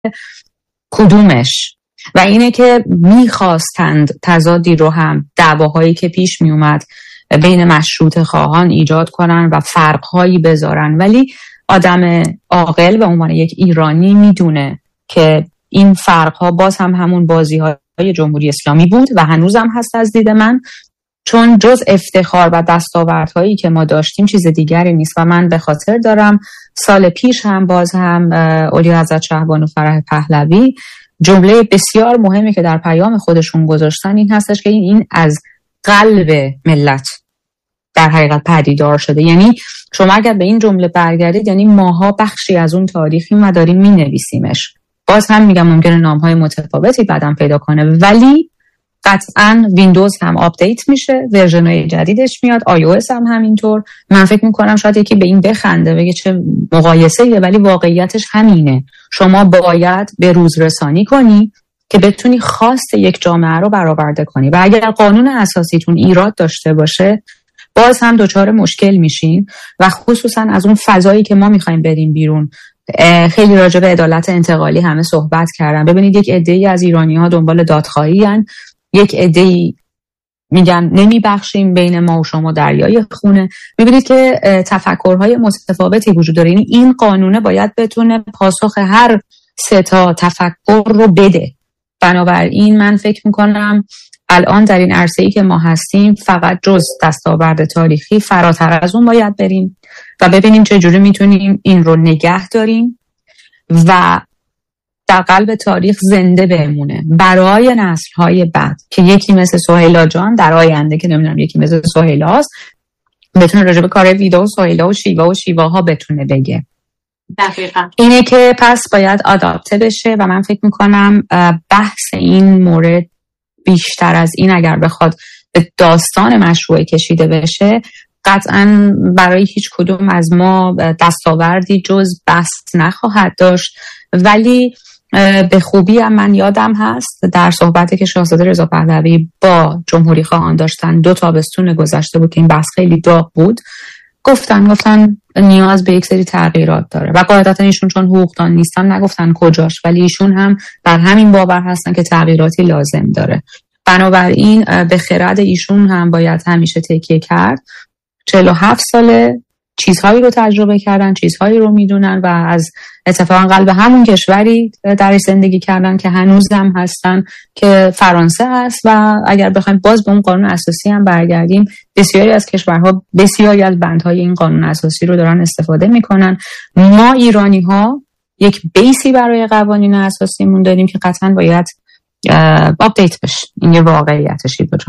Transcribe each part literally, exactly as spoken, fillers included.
کدومش، و اینه که میخواستند تضادی رو هم دعواهایی که پیش میومد بین مشروط خواهان ایجاد کنن و فرقهایی بذارن، ولی آدم عاقل به عنوان یک ایرانی میدونه که این فرقها باز هم همون بازی‌های جمهوری اسلامی بود و هنوزم هست از دید من، چون جز افتخار و دستاوردهایی که ما داشتیم چیز دیگری نیست. و من به خاطر دارم سال پیش هم باز هم اولی حضرت شهبانو فرح پهلوی جمله بسیار مهمی که در پیام خودشون گذاشتن این هستش که این, این از قلب ملت در حقیقت پدیدار شده. یعنی شما اگر به این جمله برگردید یعنی ماها بخشی از اون تاریخیم و داریم می نویسیمش. باز هم میگم ممکنه نامهای متفاوتی بعدم پیدا کنه، ولی قطعا ویندوز هم آپدیت میشه، ورژن‌های جدیدش میاد، آی او اس هم همینطور. من فکر میکنم شاید یکی به این بخنده بگه چه مقایسه‌ایه، ولی واقعیتش همینه. شما باید به روز رسانی کنی که بتونی خواست یک جامعه رو برآورده کنی و اگر قانون اساسیتون ایراد داشته باشه باز هم دچار مشکل میشین و خصوصا از اون فضایی که ما میخوایم بریم بیرون. خیلی راجع به عدالت انتقالی همه صحبت کردن. ببینید یک عده‌ای از ایرانی‌ها دنبال دادخواهی ان، یک عده‌ای میگن نمیبخشیم، بین ما و شما دریای خونه. میبینید که تفکرهای متفاوتی وجود داره. یعنی این قانونه باید بتونه پاسخ هر سه تا تفکر رو بده. بنابراین من فکر میکنم الان در این عرصه‌ای که ما هستیم فقط جز دستاورد تاریخی فراتر از اون باید بریم و ببینیم چجوری میتونیم این رو نگه داریم و در قلب تاریخ زنده بمونه برای نسل‌های بعد که یکی مثل سهیلا جان در آینده که نمیدونم یکی مثل سهیلا هست بتونه راجع به کار ویدا و سهیلا و شیوا و شیواها بتونه بگه. دقیقاً اینه که پس باید آداپته بشه و من فکر میکنم بحث این مورد بیشتر از این اگر بخواد به داستان مشروعه کشیده بشه قطعاً برای هیچ کدوم از ما دستاوردی جز بست نخواهد داشت. ولی به خوبی هم من یادم هست در صحبتی که شاهزاده رضا پهلوی با جمهوری خواهان داشتن دو تابستون گذشته بود که این بحث خیلی داغ بود، گفتن گفتن نیاز به یک سری تغییرات داره و قاعدتا ایشون چون حقوقدان نیستن نگفتن کجاش، ولی ایشون هم در همین باور هستن که تغییراتی لازم داره. بنابراین به خرد ایشون هم باید همیشه تکیه کرد. چهل و هفت ساله چیزهایی رو تجربه کردن، چیزهایی رو میدونن و از اتفاقا قلب همون کشوری در زندگی کردن که هنوز هم هستن که فرانسه است و اگر بخوایم باز به اون قانون اساسی هم برگردیم بسیاری از کشورها بسیاری از بندهای این قانون اساسی رو دارن استفاده میکنن. ما ایرانی ها یک بیسی برای قوانین اساسیمون داریم که قطعا باید آپدیت بشه. این یه واقعیتشی بود.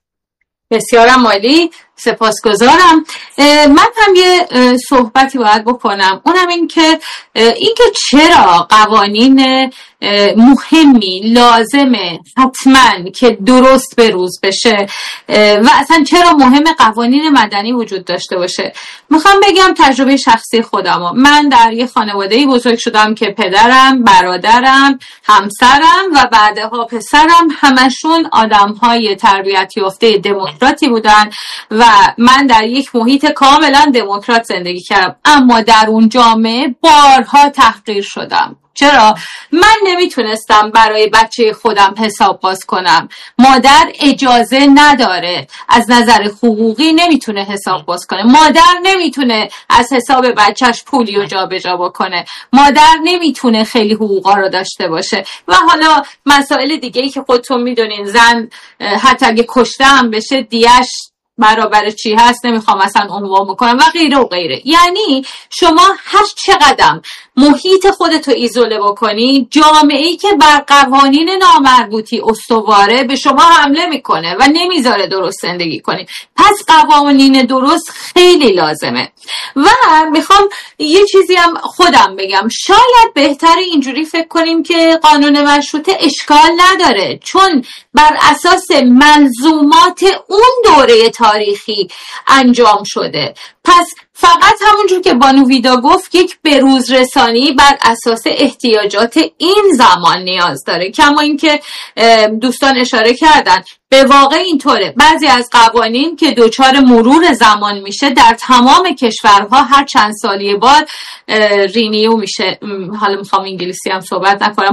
بسیارم عالی، سپاسگزارم. من هم یه صحبتی باید بکنم، اونم این که این که چرا قوانین مهمی لازمه حتما که درست به روز بشه و اصلا چرا مهم قوانین مدنی وجود داشته باشه. میخوام بگم تجربه شخصی خودم، من در یه خانواده‌ای بزرگ شدم که پدرم، برادرم، همسرم و بعدها پسرم همشون آدم‌های تربیت یافته دموکراتی بودن و من در یک محیط کاملا دموکرات زندگی کردم، اما در اون جامعه بارها تحقیر شدم. چرا؟ من نمیتونستم برای بچه خودم حساب باز کنم. مادر اجازه نداره، از نظر حقوقی نمیتونه حساب باز کنه. مادر نمیتونه از حساب بچهش پولی رو جا به جا بکنه. مادر نمیتونه خیلی حقوقا رو داشته باشه و حالا مسائل دیگه ای که خودتون میدونین، زن حتی اگه کشته هم بشه دیش برابر چی هست نمیخوام اصلا عنوان بکنم و غیره و غیره. یعنی شما هر چقدر محیط خودتو ایزوله بکنی، جامعه‌ای که بر قوانین نامربوطی استواره به شما حمله میکنه و نمیذاره درست زندگی کنی. پس قوانین درست خیلی لازمه. و میخوام یه چیزی هم خودم بگم، شاید بهتره اینجوری فکر کنیم که قانون مشروطه اشکال نداره، چون بر اساس ملزومات اون دوره تاریخی انجام شده. پس فقط همونجور که بانو ویدا گفت یک بروز رسانی بر اساس احتیاجات این زمان نیاز داره. کما اینکه دوستان اشاره کردن به واقع اینطوره، بعضی از قوانین که دوچار مرور زمان میشه در تمام کشورها هر چند سالی بار رینیو میشه. حالا میخوام انگلیسی هم صحبت نکنم،